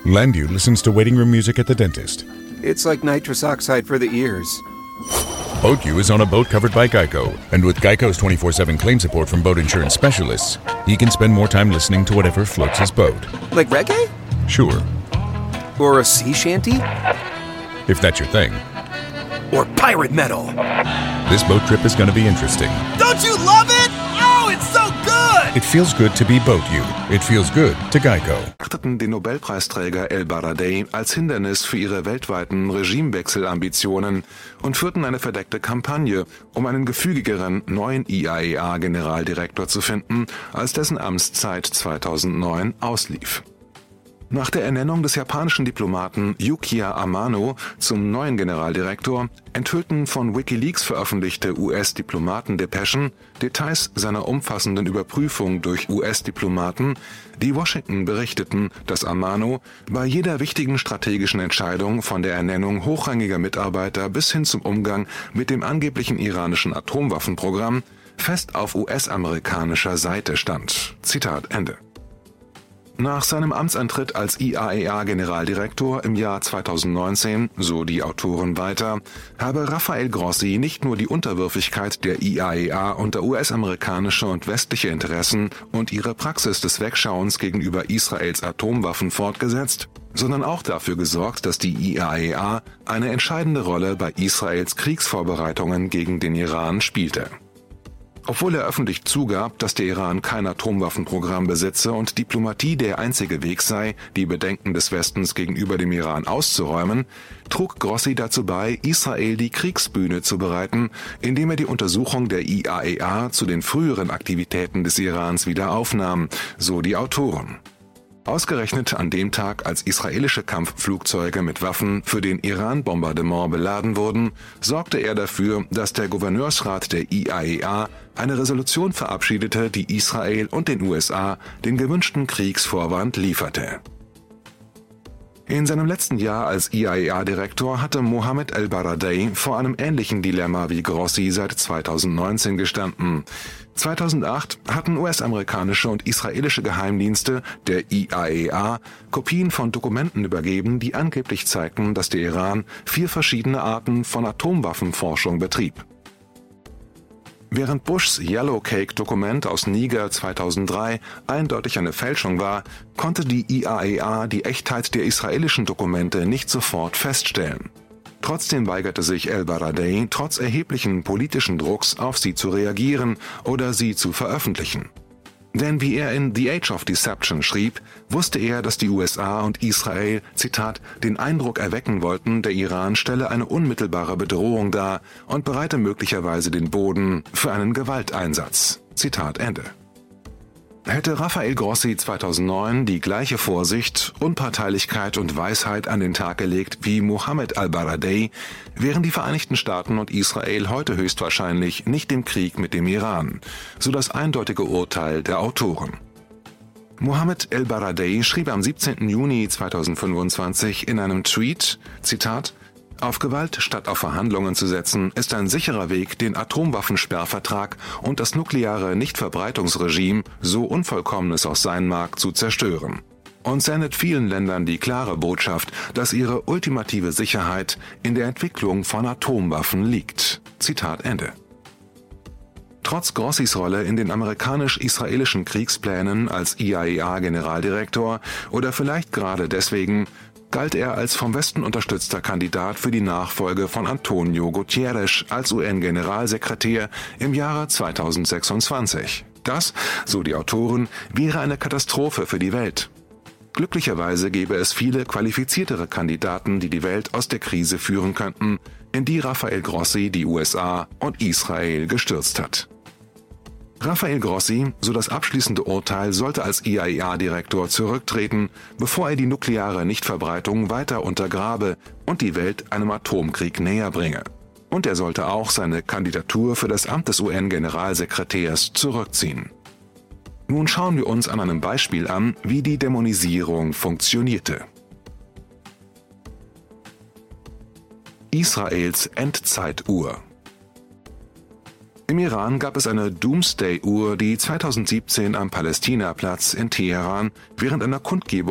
Landu listens to waiting room music at the dentist. It's like nitrous oxide for the ears. BoatU is on a boat covered by Geico, and with Geico's 24/7 claim support from boat insurance specialists, he can spend more time listening to whatever floats his boat. Like reggae? Sure, Or a sea shanty? if that's your thing. Or pirate metal? This boat trip is going to be interesting. Don't you love it? Oh, it's so good! It feels good to be BoatU. It feels good to Geico. Betrachteten den Nobelpreisträger El-Baradei als Hindernis für ihre weltweiten Regimewechselambitionen und führten eine verdeckte Kampagne, um einen gefügigeren neuen IAEA-Generaldirektor zu finden, als dessen Amtszeit 2009 auslief. Nach der Ernennung des japanischen Diplomaten Yukiya Amano zum neuen Generaldirektor enthüllten von WikiLeaks veröffentlichte US-Diplomatendepeschen Details seiner umfassenden Überprüfung durch US-Diplomaten, die Washington berichteten, dass Amano bei jeder wichtigen strategischen Entscheidung von der Ernennung hochrangiger Mitarbeiter bis hin zum Umgang mit dem angeblichen iranischen Atomwaffenprogramm fest auf US-amerikanischer Seite stand. Zitat Ende. Nach seinem Amtsantritt als IAEA-Generaldirektor im Jahr 2019, so die Autoren weiter, habe Rafael Grossi nicht nur die Unterwürfigkeit der IAEA unter US-amerikanische und westliche Interessen und ihre Praxis des Wegschauens gegenüber Israels Atomwaffen fortgesetzt, sondern auch dafür gesorgt, dass die IAEA eine entscheidende Rolle bei Israels Kriegsvorbereitungen gegen den Iran spielte. Obwohl er öffentlich zugab, dass der Iran kein Atomwaffenprogramm besitze und Diplomatie der einzige Weg sei, die Bedenken des Westens gegenüber dem Iran auszuräumen, trug Grossi dazu bei, Israel die Kriegsbühne zu bereiten, indem er die Untersuchung der IAEA zu den früheren Aktivitäten des Irans wieder aufnahm, so die Autoren. Ausgerechnet an dem Tag, als israelische Kampfflugzeuge mit Waffen für den Iran-Bombardement beladen wurden, sorgte er dafür, dass der Gouverneursrat der IAEA eine Resolution verabschiedete, die Israel und den USA den gewünschten Kriegsvorwand lieferte. In seinem letzten Jahr als IAEA-Direktor hatte Mohammed El-Baradei vor einem ähnlichen Dilemma wie Grossi seit 2019 gestanden. 2008 hatten US-amerikanische und israelische Geheimdienste der IAEA Kopien von Dokumenten übergeben, die angeblich zeigten, dass der Iran 4 verschiedene Arten von Atomwaffenforschung betrieb. Während Bushs Yellowcake-Dokument aus Niger 2003 eindeutig eine Fälschung war, konnte die IAEA die Echtheit der israelischen Dokumente nicht sofort feststellen. Trotzdem weigerte sich El-Baradei, trotz erheblichen politischen Drucks auf sie zu reagieren oder sie zu veröffentlichen. Denn wie er in The Age of Deception schrieb, wusste er, dass die USA und Israel, Zitat, den Eindruck erwecken wollten, der Iran stelle eine unmittelbare Bedrohung dar und bereite möglicherweise den Boden für einen Gewalteinsatz. Zitat Ende. Hätte Rafael Grossi 2009 die gleiche Vorsicht, Unparteilichkeit und Weisheit an den Tag gelegt wie Mohammed El-Baradei, wären die Vereinigten Staaten und Israel heute höchstwahrscheinlich nicht im Krieg mit dem Iran, so das eindeutige Urteil der Autoren. Mohammed El-Baradei schrieb am 17. Juni 2025 in einem Tweet, Zitat, auf Gewalt statt auf Verhandlungen zu setzen, ist ein sicherer Weg, den Atomwaffensperrvertrag und das nukleare Nichtverbreitungsregime, so unvollkommen es auch sein mag, zu zerstören. Und sendet vielen Ländern die klare Botschaft, dass ihre ultimative Sicherheit in der Entwicklung von Atomwaffen liegt. Zitat Ende. Trotz Grossis Rolle in den amerikanisch-israelischen Kriegsplänen als IAEA-Generaldirektor oder vielleicht gerade deswegen, galt er als vom Westen unterstützter Kandidat für die Nachfolge von Antonio Guterres als UN-Generalsekretär im Jahre 2026. Das, so die Autoren, wäre eine Katastrophe für die Welt. Glücklicherweise gäbe es viele qualifiziertere Kandidaten, die die Welt aus der Krise führen könnten, in die Rafael Grossi die USA und Israel gestürzt hat. Rafael Grossi, so das abschließende Urteil, sollte als IAEA-Direktor zurücktreten, bevor er die nukleare Nichtverbreitung weiter untergrabe und die Welt einem Atomkrieg näher bringe. Und er sollte auch seine Kandidatur für das Amt des UN-Generalsekretärs zurückziehen. Nun schauen wir uns an einem Beispiel an, wie die Dämonisierung funktionierte. Israels Endzeituhr. Im Iran gab es eine Doomsday-Uhr, die 2017 am Palästinaplatz in Teheran während einer Kundgebung